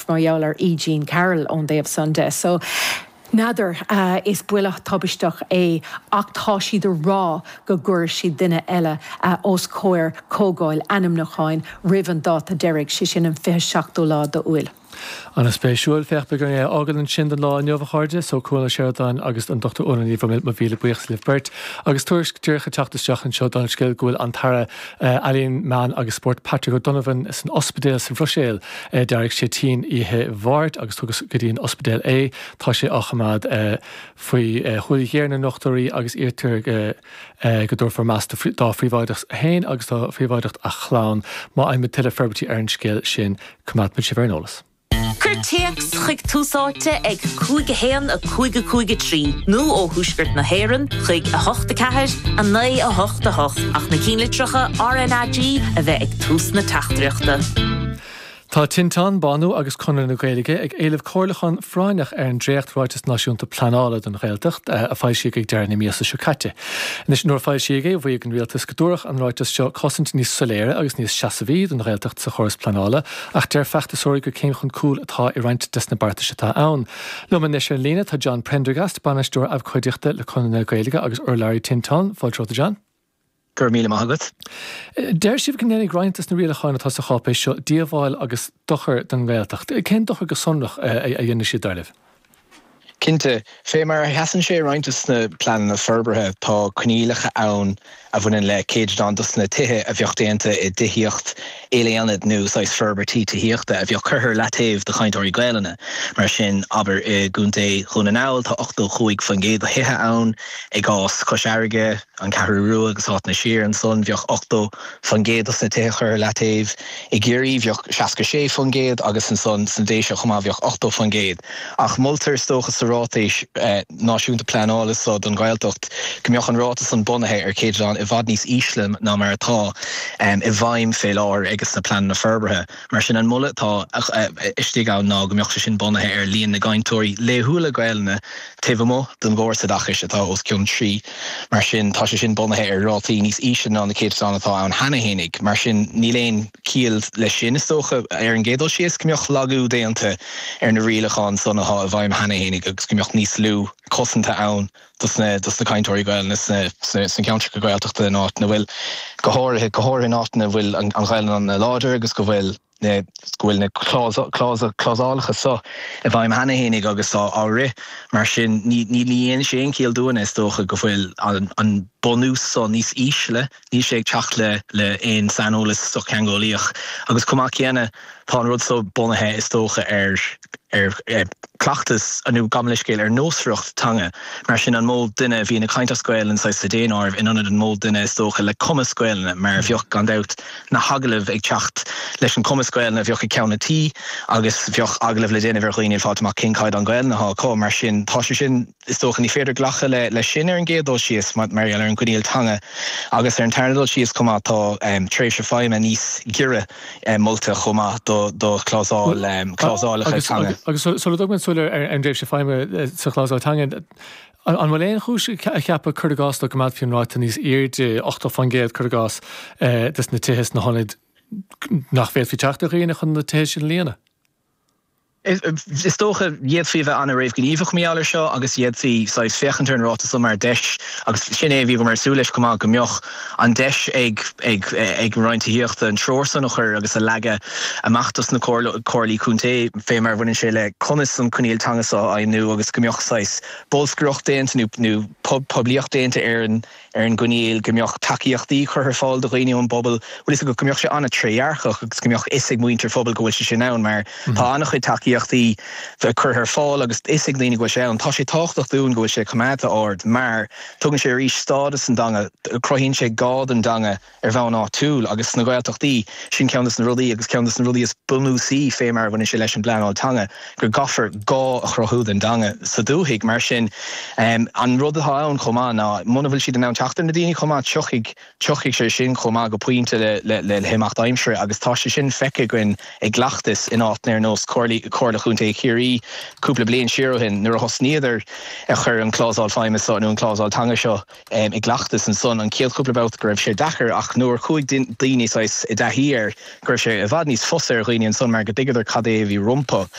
Mariola E. Jean Carroll on Day of Sunday. So Nadidir is buileach tabisteach ach tá siad rá go gcuir siad duine eile os cóir cógáil anam nach cháin rivan dáta deirg si sin an 27 lá do uil. An a spéisiúil feachbegur agad an sin den lá neomh cháide, so cúla séirdáin agus an Dr. Onaní bhfuil mo bhíle buíochs Livbert. Agus tuairis tíorcha teachtasteach an seo don scéil gúil an tara Alíonn Mann agus Sport Patrick O'Donovan is an ospidéal sa Bhroiséal deirg sé tí ihe bhhart agus tugus go dtíon ospidéal tá sé achamad faoi chuil chéarna nachtarí agus íortur go dúr for meas dá phríomháideachs hain agus dá phríomháideacht a chlán má aimime tuile ferbetí ar an scéil sin cumad mu sé bhar Curteax chuig túsáte ag cúige héan a cúige trí. Nó ó thuisgurt na héireann chuig a 8 a 9 a 8 ach na cínlitrocha RNAG a bheith ag tús na tachtreachta. Tá Tintán banú agus conar na Gaeilge ag éileh cóirlachan fráineach ar an dréachtráitas náisiúnta planála don Ghaeltacht a fáilsíigh ag dearna míosa seo caite. Nis nuair fáilsíige bhí an rialtas go dúrach an ráitas seo cosint níos soléire agus níos seasavíd an Ghaeltacht sa choras planála ach deir feachtasóirí go céim chun cúil atá i roinnt des na bartaise tá ann. Luman is lína tá John Prendergast banaisteoir ab chuideachta le conar na Gaeilge agus urlairí Tintán, fáiltróta John. Gur míle maithagad. Deir sibh gnénig roiintas na riala cháinna tá sa chápéis seo díomháil agus dochar den Gaeltacht. Cén dochar go sonnach a dhéanana siad darlibh? Cinnte, fé mar heasan sé roiintas na plan na ferberthe tá cnílacha ann a bhfuin le céid dátas na tithe a bheocht déanta I dithíocht éileanad nó sais ferbertí tííochta a bheoh chuthir letaobh de chaintóirí Gaeilge mar sin aber I gúnta chun an áil tá 8 chuig fan géad a hithe ann ag gás coisearige an cehrú agus áit na siar an son bheoh 8 fan géad na tithe chuir letaobh I ggéirí bheoh 66 fan géad agus an son san déisio chumá bheoh 8 fan géad ach multar stochas sa rátéis náisiúnta planála so don Gaeltacht gombeoch an rátas an bunathe ar céad I bhd níos íslim ná mar atá I bhaim fé láir agus na plan na ferberthe mar sin an mullet tá istí gáin ná gombeoch sin bunathe ar líon na gaintóirí léthúla Gaeilge taobh mó don gcóir sa dachais atá os ciún trí mar sin tá sin bunathe ar rátaí níos íslim ná na céad atá an hanahénig mar sin ní léon cíal le sin is tócha ar an gédal sios gombeoch lagú déanta ar na rialacháin sonatá a bhaim hanahénig agus gombeoch níos lú cosanta ann dus na caintóirí Gaeilge san ceantar go Gaeltachta in áit na bhfuil gothir in áit na bhfuil an Gaeilge an láidir agus go bhfuil na clásálacha so a bhaim hanahénig agus á ri mar sin ní líon sé an cíal dúin is tócha go bhfuil an bonús so níos ísle ní sé teach le éon sanolalas so ceangóíoch agus cumá chéanana tá an rud so bunathe is tócha ar clachtas anú gamlaiscéil ar nósreacht tanga mar sin an mód duine bhí na caintascoilen sa déanamh in an mód duine is tócha le cumascoilena mar bheoch gan dat na hagalah ag teacht leis an cumascoilena bheoch I ceannatí agus bheoch agalah le déanamh ar chuoine fátamach cincaid an Gaeilge có mar sin tá sin is tócha ní féidir ghlacha le sin ar an gédó sios mar ar an gcuníil tanga agus ar an tarnadal sios cumá tá tréis se fáim a níos gire multa chumá do clásálacha tanga. Agus so dogman súile ar an dréibh se fáime sa clásáil tanga an bhfuil éon chúis a cheappa chuirgás do go mad fion ráta níos iirde 8 fan géad chuirgás des na tithes na honid nach féad fi teachta réine chun na tithe sin líana. Is tócha iad fih anna raibh gníomhach méallar seo agus iad fi sais fechantar an ráta mar deis agus sin bhí go mar súleis cumá go mbeoch an deis ag roiintííochta an trórsan nach chur agus a leige amachtas na cóirlaí chunta fé mar bhain sé le conas an chuníil tangasá aonú agus go mbeoch sais bolscrocht déanta nó poblíocht déanta ar an gníil go mbeoch takeíochtaí chur fáil do réine an bobbal bhfuil is go mbeoch sé anna tréarchach agus go mbeoch isig muintir fphobal go bhfuil sé sin ann mar tá annach chuid takeíochtaí chur fáil agus isig lína go sé an tá sé táchtach dún go sé cumata ord mar tugann sé rís stádas an danga crohíonn sé gád an danga ar bhean á túl agus na Gaeltachtaí sin ceannas na rudaí agus ceannas na rudaí is bunúsaí fé mar bhain sé leis an bleanáil tanga gur gafar gá a chrothúd an danga sa dúthaigh mar sin an rud atá ann chomá ná muna bhfuil siad an ann teachtar na daoine chomá tuchaigh sé sin chomá go puinte le himach daimsre agus tá sé sin feice goin ag gleachtas in áit ar nós cóirla chunta ag chiaí cúpla bliain siarúhin nuair a hosníidir a chur an clásáil fáimeá nó an clásáil tanga seo ag gleachtas an son an céad cúpla beit go raibh sé dechar ach nuair chuig daoine i d dehíar gur sé a bhd níos fosa ar ghaoine an son mar go dtiguidir cad é bhí rumpa